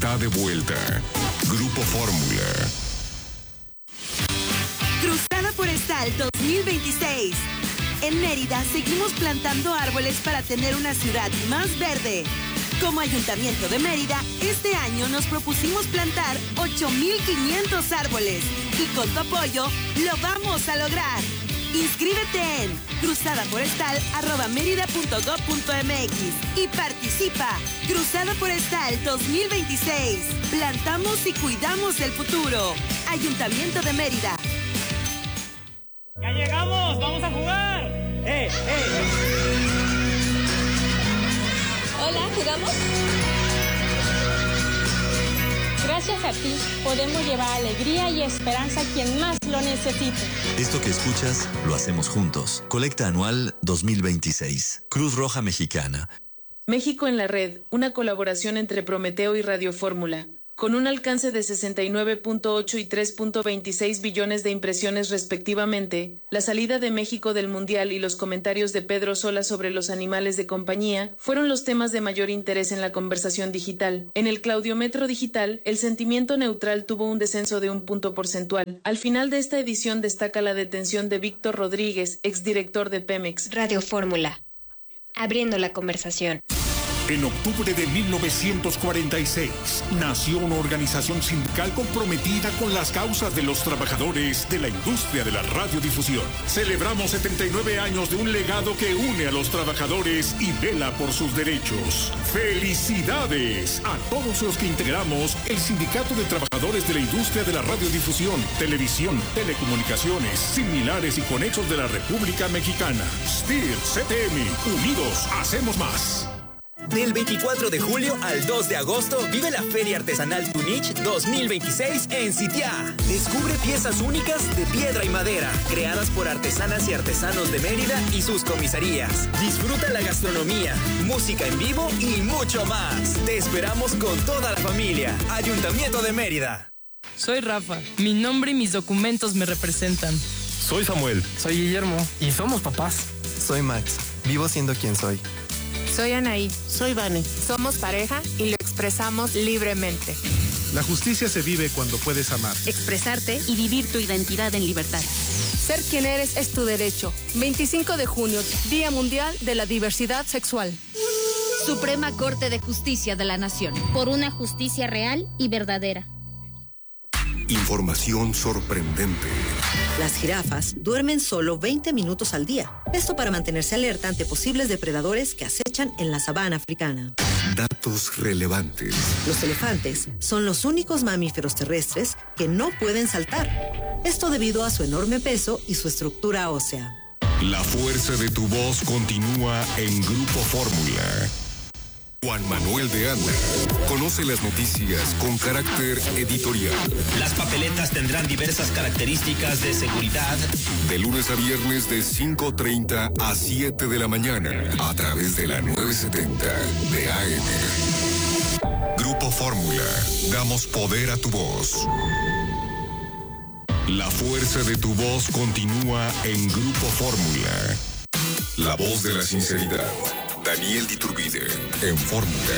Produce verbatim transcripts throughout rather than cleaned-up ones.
está de vuelta. Grupo Fórmula. Cruzada Forestal dos mil veintiséis. En Mérida seguimos plantando árboles para tener una ciudad más verde. Como Ayuntamiento de Mérida, este año nos propusimos plantar ocho mil quinientos árboles y con tu apoyo lo vamos a lograr. Inscríbete en cruzadaforestal arroba mérida punto gob punto mx y participa. Cruzada Forestal dos mil veintiséis. Plantamos y cuidamos el futuro. Ayuntamiento de Mérida. ¡Ya llegamos! ¡Vamos a jugar! ¡Eh, eh! Hola, ¿jugamos? Gracias a ti, podemos llevar alegría y esperanza a quien más lo necesite. Esto que escuchas, lo hacemos juntos. Colecta anual dos mil veintiséis. Cruz Roja Mexicana. México en la red, una colaboración entre Prometeo y Radio Fórmula. Con un alcance de sesenta y nueve punto ocho y tres punto veintiséis billones de impresiones respectivamente, la salida de México del Mundial y los comentarios de Pedro Sola sobre los animales de compañía fueron los temas de mayor interés en la conversación digital. En el Claudiometro Digital, el sentimiento neutral tuvo un descenso de un punto porcentual. Al final de esta edición destaca la detención de Víctor Rodríguez, exdirector de Pemex. Radio Fórmula, abriendo la conversación. En octubre de mil novecientos cuarenta y seis, nació una organización sindical comprometida con las causas de los trabajadores de la industria de la radiodifusión. Celebramos setenta y nueve años de un legado que une a los trabajadores y vela por sus derechos. ¡Felicidades a todos los que integramos el Sindicato de Trabajadores de la Industria de la Radiodifusión, Televisión, Telecomunicaciones, Similares y Conexos de la República Mexicana! S T I R C T M, unidos hacemos más. Del veinticuatro de julio al dos de agosto, vive la Feria Artesanal Tunich dos mil veintiséis en Sitiá. Descubre piezas únicas de piedra y madera, creadas por artesanas y artesanos de Mérida y sus comisarías. Disfruta la gastronomía, música en vivo y mucho más. Te esperamos con toda la familia. Ayuntamiento de Mérida. Soy Rafa. Mi nombre y mis documentos me representan. Soy Samuel. Soy Guillermo. Y somos papás. Soy Max. Vivo siendo quien soy. Soy Anaí. Soy Vane. Somos pareja y lo expresamos libremente. La justicia se vive cuando puedes amar, expresarte y vivir tu identidad en libertad. Ser quien eres es tu derecho. veinticinco de junio, Día Mundial de la Diversidad Sexual. Suprema Corte de Justicia de la Nación. Por una justicia real y verdadera. Información sorprendente. Las jirafas duermen solo veinte minutos al día. Esto para mantenerse alerta ante posibles depredadores que acechan en la sabana africana. Datos relevantes. Los elefantes son los únicos mamíferos terrestres que no pueden saltar. Esto debido a su enorme peso y su estructura ósea. La fuerza de tu voz continúa en Grupo Fórmula. Juan Manuel de Anda conoce las noticias con carácter editorial. Las papeletas tendrán diversas características de seguridad. De lunes a viernes de cinco treinta a siete de la mañana a través de la nueve setenta de A M. Grupo Fórmula. Damos poder a tu voz. La fuerza de tu voz continúa en Grupo Fórmula. La voz de la sinceridad. Daniel Diturbide, en Fórmula.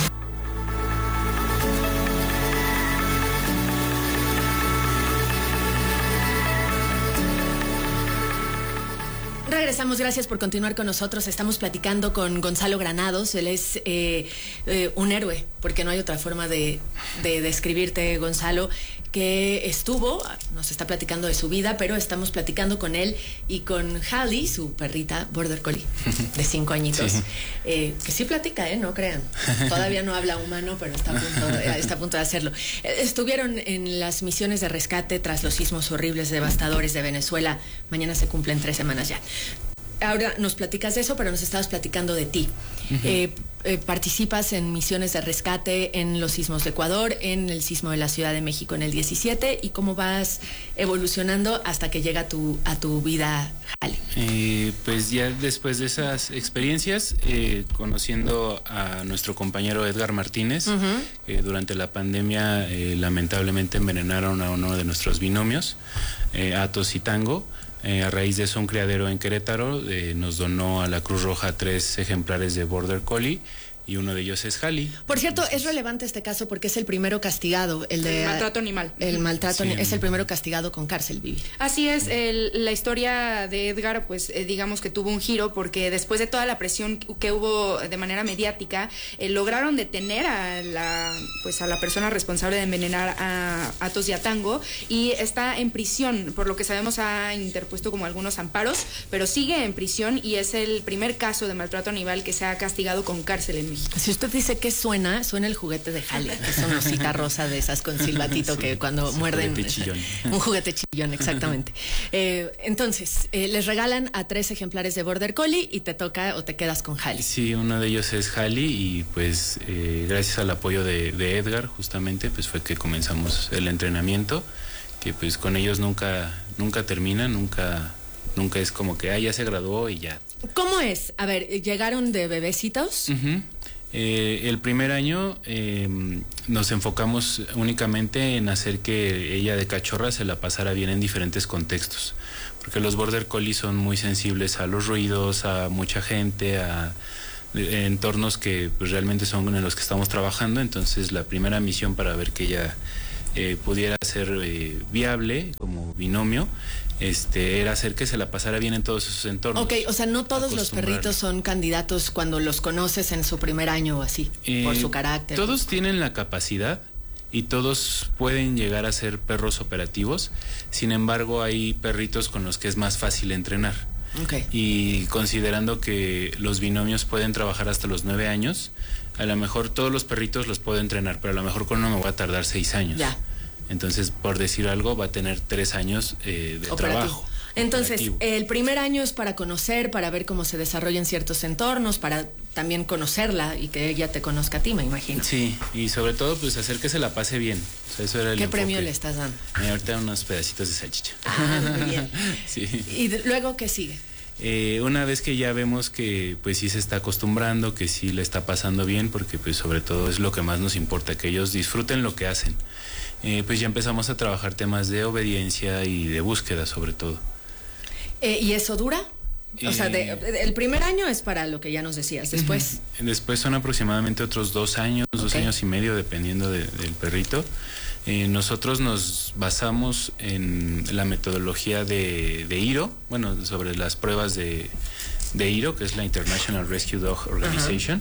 Regresamos, gracias por continuar con nosotros. Estamos platicando con Gonzalo Granados. Él es eh, eh, un héroe, porque no hay otra forma de, de describirte, Gonzalo, que estuvo, nos está platicando de su vida, pero estamos platicando con él y con Hallie, su perrita Border Collie, de cinco añitos, sí. Eh, que sí platica, ¿eh? No crean. Todavía no habla humano, pero está a punto, está a punto de hacerlo. Estuvieron en las misiones de rescate tras los sismos horribles, devastadores de Venezuela. Mañana se cumplen tres semanas ya. Ahora nos platicas de eso, pero nos estabas platicando de ti. Uh-huh. eh, eh, participas en misiones de rescate en los sismos de Ecuador, en el sismo de la Ciudad de México en el diecisiete, y cómo vas evolucionando hasta que llega tu, a tu vida, Hallie. Eh, pues ya después de esas experiencias, eh, conociendo a nuestro compañero Edgar Martínez, uh-huh. eh, durante la pandemia eh, lamentablemente envenenaron a uno de nuestros binomios, eh, Atos y Tango. Eh, a raíz de eso, un criadero en Querétaro eh, nos donó a la Cruz Roja tres ejemplares de Border Collie y uno de ellos es Jali. Por cierto, es relevante este caso porque es el primero castigado, el de... El maltrato animal. El maltrato Sí. es el primero castigado con cárcel, Vivi. Así es, el- la historia de Edgar, pues eh, digamos que tuvo un giro porque después de toda la presión que hubo de manera mediática, eh, lograron detener a la, pues a la persona responsable de envenenar a Athos y a Tango, y está en prisión. Por lo que sabemos, ha interpuesto como algunos amparos, pero sigue en prisión y es el primer caso de maltrato animal que se ha castigado con cárcel en México. Si usted dice que suena, suena el juguete de Jale, que es una osita rosa de esas con silbatito Sí, que cuando es un muerden... juguete chillón. Un juguete chillón, exactamente. Eh, entonces, eh, les regalan a tres ejemplares de Border Collie y te toca o te quedas con Jale. Sí, uno de ellos es Jali y pues eh, gracias al apoyo de, de Edgar justamente pues fue que comenzamos el entrenamiento, que pues con ellos nunca nunca termina, nunca nunca es como que ah, ya se graduó y ya. ¿Cómo es? A ver, ¿llegaron de bebecitos? Ujú. Eh, el primer año eh, nos enfocamos únicamente en hacer que ella de cachorra se la pasara bien en diferentes contextos, porque los Border Collie son muy sensibles a los ruidos, a mucha gente, a eh, entornos que pues, realmente son en los que estamos trabajando. Entonces la primera misión para ver que ella eh, pudiera ser eh, viable como binomio este era hacer que se la pasara bien en todos esos entornos. Ok, o sea, no todos los perritos son candidatos cuando los conoces en su primer año o así, Eh, por su carácter. Todos tienen la capacidad y todos pueden llegar a ser perros operativos. Sin embargo, hay perritos con los que es más fácil entrenar. Okay. Y considerando que los binomios pueden trabajar hasta los nueve años, a lo mejor todos los perritos los puedo entrenar, pero a lo mejor con uno me voy a tardar seis años. Ya. Entonces, por decir algo, va a tener tres años eh, de Operativo. trabajo. Entonces, operativo. el primer año es para conocer, para ver cómo se desarrollan ciertos entornos, para también conocerla y que ella te conozca a ti, me imagino. Sí, y sobre todo, pues hacer que se la pase bien. O sea, eso era el ¿Qué enfoque. premio le estás dando? Mira, ahorita unos pedacitos de salchicha. Ah, muy bien. Sí. ¿Y de- luego qué sigue? Eh, una vez que ya vemos que pues sí se está acostumbrando, que sí le está pasando bien, porque pues sobre todo es lo que más nos importa, que ellos disfruten lo que hacen. Eh, pues ya empezamos a trabajar temas de obediencia y de búsqueda sobre todo. Eh, ¿Y eso dura? O sea, de- Eh, de- el primer año es para lo que ya nos decías. Después, Después son aproximadamente otros dos años, dos Ok. años y medio, dependiendo de- del perrito. Eh, nosotros nos basamos en la metodología de, de I R O, bueno, sobre las pruebas de, de I R O, que es la International Rescue Dog Organization.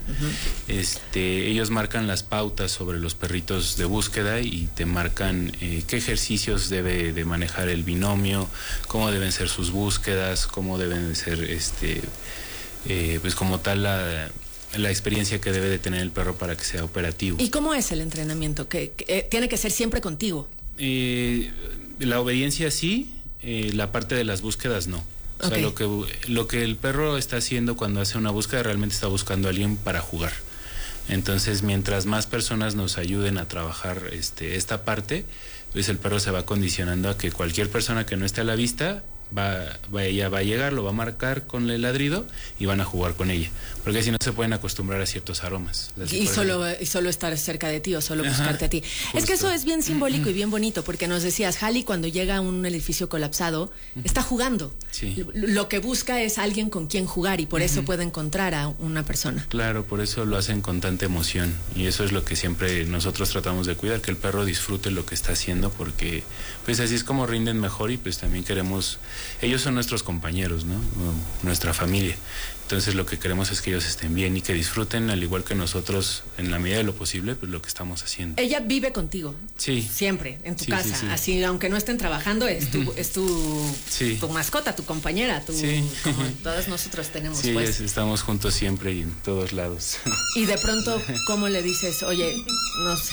Este, ellos marcan las pautas sobre los perritos de búsqueda y te marcan eh, qué ejercicios debe de manejar el binomio, cómo deben ser sus búsquedas, cómo deben de ser, este, eh, pues como tal la, la experiencia que debe de tener el perro para que sea operativo. ¿y cómo es el entrenamiento? ¿Que, que, eh, tiene que ser siempre contigo? Eh, la obediencia sí, eh, la parte de las búsquedas no. O sea, Ok. lo que, lo que el perro está haciendo cuando hace una búsqueda realmente está buscando a alguien para jugar. Entonces, mientras más personas nos ayuden a trabajar este, esta parte, pues el perro se va condicionando a que cualquier persona que no esté a la vista, va, va, ella va a llegar, lo va a marcar con el ladrido y van a jugar con ella. Porque si no se pueden acostumbrar a ciertos aromas. Así, Y por solo, y solo estar cerca de ti o solo Ajá, buscarte a ti. Es que justo. eso es bien simbólico y bien bonito, porque nos decías, Jali cuando llega a un edificio colapsado, está jugando. Sí. Lo- Lo que busca es alguien con quien jugar y por eso Ujú. puede encontrar a una persona. Claro, por eso lo hacen con tanta emoción y eso es lo que siempre nosotros tratamos de cuidar, que el perro disfrute lo que está haciendo, porque pues así es como rinden mejor y pues también queremos, ellos son nuestros compañeros, ¿no? O nuestra familia. Entonces lo que queremos es que ellos estén bien y que disfruten al igual que nosotros en la medida de lo posible pues lo que estamos haciendo. Ella vive contigo. Sí. Siempre, en tu Sí, casa. sí, sí. Así, aunque no estén trabajando, es tu, es tu, Sí. tu mascota, tu compañera, tu, Sí. como todos nosotros tenemos, Sí, pues. es- estamos juntos siempre y en todos lados. Y de pronto, ¿cómo le dices? Oye, nos,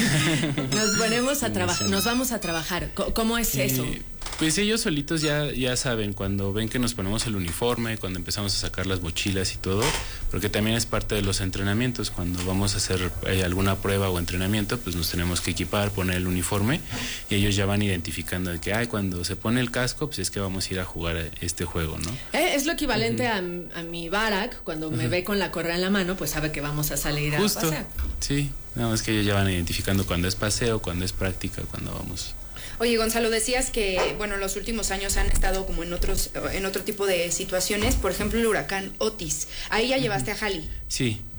nos ponemos a trabajar, nos vamos a trabajar. Co- ¿Cómo es eso? Eh, Pues ellos solitos ya, ya saben, cuando ven que nos ponemos el uniforme, cuando empezamos a sacar las mochilas y todo, porque también es parte de los entrenamientos, cuando vamos a hacer eh, alguna prueba o entrenamiento, pues nos tenemos que equipar, poner el uniforme, y ellos ya van identificando de que, ay, cuando se pone el casco, pues es que vamos a ir a jugar a este juego, ¿no? Eh, es lo equivalente a, a mi Barak, cuando me ve con la correa en la mano, pues sabe que vamos a salir Justo, a pasear. sí, nada más que ellos ya van identificando cuando es paseo, cuando es práctica, cuando vamos... Oye, Gonzalo, decías que, bueno, los últimos años han estado como en otros, en otro tipo de situaciones, por ejemplo, el huracán Otis. Ahí ya llevaste a Jali. Sí,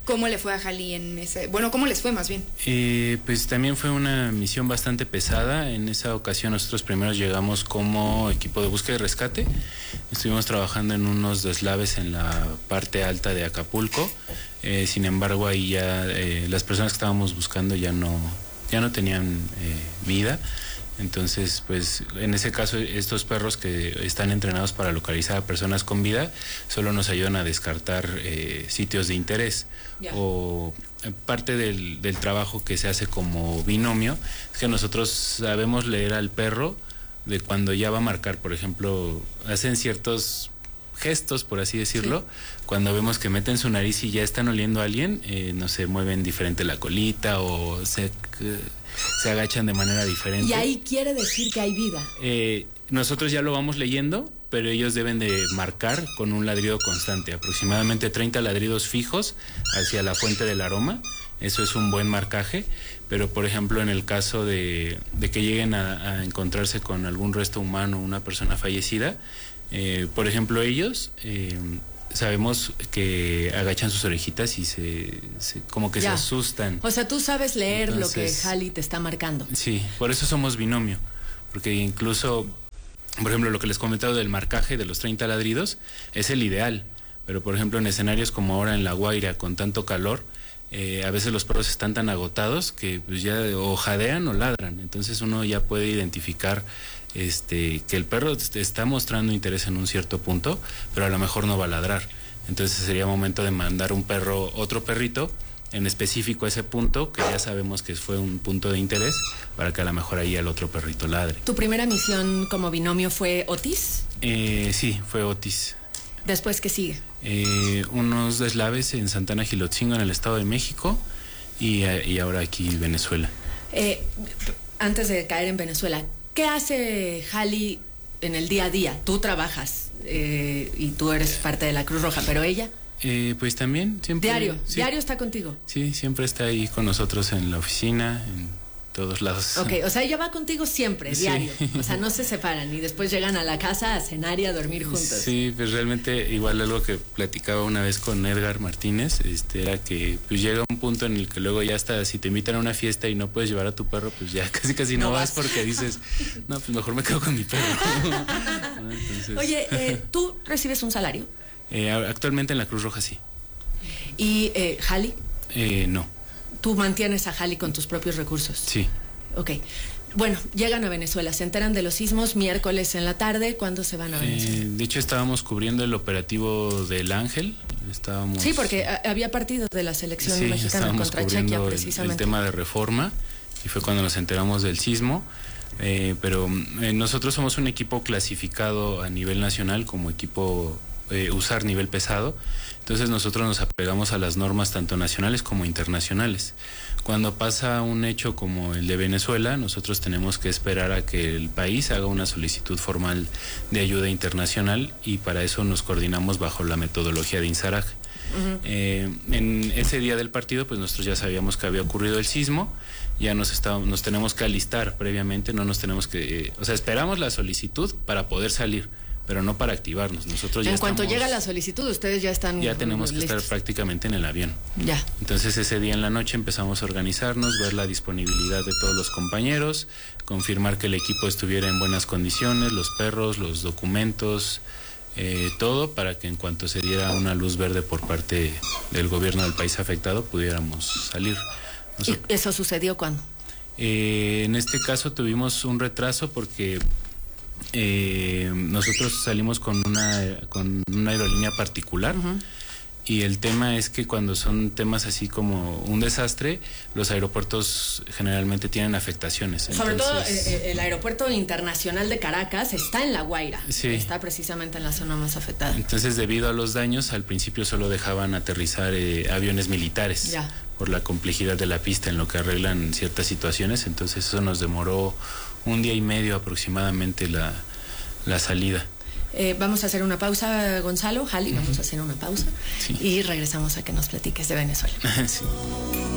¿Cómo le fue a Jali en ese, bueno, cómo les fue más bien? Eh, pues también fue una misión bastante pesada. En esa ocasión nosotros primero llegamos como equipo de búsqueda y rescate. Estuvimos trabajando en unos deslaves en la parte alta de Acapulco. Eh, sin embargo, ahí ya eh, las personas que estábamos buscando ya no, ya no tenían eh, vida. Entonces, pues en ese caso, estos perros que están entrenados para localizar a personas con vida solo nos ayudan a descartar eh, sitios de interés. Yeah. O parte del, del trabajo que se hace como binomio es que nosotros sabemos leer al perro de cuando ya va a marcar. Por ejemplo, hacen ciertos gestos, por así decirlo, sí. Cuando vemos que meten su nariz y ya están oliendo a alguien, eh, no sé, mueven diferente la colita o se... Eh, se agachan de manera diferente. Y ahí quiere decir que hay vida. Eh, nosotros ya lo vamos leyendo, pero ellos deben de marcar con un ladrido constante, aproximadamente treinta ladridos fijos hacia la fuente del aroma. Eso es un buen marcaje, pero por ejemplo en el caso de, de que lleguen a, a encontrarse con algún resto humano, una persona fallecida, eh, por ejemplo ellos... Eh, sabemos que agachan sus orejitas y se, se como que ya. se asustan. O sea, tú sabes leer Entonces, lo que Jali te está marcando. Sí, por eso somos binomio, porque incluso, por ejemplo, lo que les comentaba del marcaje de los treinta ladridos es el ideal, pero por ejemplo en escenarios como ahora en La Guaira con tanto calor, eh, a veces los perros están tan agotados que pues ya o jadean o ladran, entonces uno ya puede identificar Este, que el perro está mostrando interés en un cierto punto, pero a lo mejor no va a ladrar. Entonces sería momento de mandar un perro, otro perrito, en específico a ese punto, que ya sabemos que fue un punto de interés, para que a lo mejor ahí el otro perrito ladre. ¿Tu primera misión como binomio fue Otis? Eh, sí, fue Otis. ¿Después qué sigue? Eh, unos deslaves en Santana Gilotzingo, en el Estado de México, y, y ahora aquí Venezuela. Eh, antes de caer en Venezuela, ¿qué hace Jali en el día a día? Tú trabajas eh, y tú eres parte de la Cruz Roja, pero ella... Eh, pues también, siempre... Diario, sí. diario está contigo. Sí, siempre está ahí con nosotros en la oficina, en todos lados. Ok, o sea, ella va contigo siempre, sí. diario. O sea, no se separan y después llegan a la casa a cenar y a dormir juntos. Sí, pues realmente igual algo que platicaba una vez con Edgar Martínez, este, era que pues llega un punto en el que luego ya hasta si te invitan a una fiesta y no puedes llevar a tu perro, pues ya casi casi no, no vas. vas porque dices, no, pues mejor me quedo con mi perro. ¿No? Entonces... Oye, eh, ¿tú recibes un salario? Eh, actualmente en la Cruz Roja sí. ¿Y eh, Jali? Eh, no. ¿Tú mantienes a Jali con tus propios recursos? Sí. Ok. Bueno, llegan a Venezuela, se enteran de los sismos miércoles en la tarde. ¿Cuándo se van a Venezuela? Eh, de hecho, estábamos cubriendo el operativo del Ángel. Estábamos... Sí, porque a, había partido de la selección sí, mexicana contra Chequia, precisamente. El, el tema de reforma, y fue cuando nos enteramos del sismo. Eh, pero eh, nosotros somos un equipo clasificado a nivel nacional como equipo eh, usar nivel pesado. Entonces nosotros nos apegamos a las normas tanto nacionales como internacionales. Cuando pasa un hecho como el de Venezuela, nosotros tenemos que esperar a que el país haga una solicitud formal de ayuda internacional y para eso nos coordinamos bajo la metodología de INSARAG. Uh-huh. Eh, en ese día del partido, pues nosotros ya sabíamos que había ocurrido el sismo, ya nos, está, nos tenemos que alistar previamente, no nos tenemos que... Eh, o sea, esperamos la solicitud para poder salir, pero no para activarnos. Nosotros ya en cuanto estamos, llega la solicitud, ustedes ya están ya tenemos listos. que estar prácticamente en el avión. Ya. Entonces ese día en la noche empezamos a organizarnos, ver la disponibilidad de todos los compañeros, confirmar que el equipo estuviera en buenas condiciones, los perros, los documentos, eh, todo para que en cuanto se diera una luz verde por parte del gobierno del país afectado pudiéramos salir. Nosotros, ¿y eso sucedió cuándo? Eh, en este caso tuvimos un retraso porque Eh, nosotros salimos con una con una aerolínea particular. Uh-huh. Y el tema es que cuando son temas así como un desastre, los aeropuertos generalmente tienen afectaciones. Sobre Entonces, todo eh, el aeropuerto internacional de Caracas está en La Guaira, sí. Está precisamente en la zona más afectada. Entonces, debido a los daños, al principio solo dejaban aterrizar eh, aviones militares. Ya. Por la complejidad de la pista en lo que arreglan ciertas situaciones. Entonces eso nos demoró un día y medio aproximadamente la, la salida. Eh, vamos a hacer una pausa, Gonzalo, Jali, uh-huh. Vamos a hacer una pausa, sí. Y regresamos a que nos platiques de Venezuela. Sí.